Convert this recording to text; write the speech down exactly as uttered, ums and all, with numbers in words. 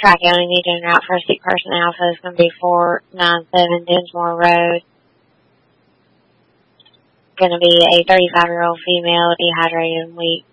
track only median route for a sick person alpha is going to be four ninety-seven Dinsmore Road. Going to be a thirty-five-year-old female, dehydrated and weak.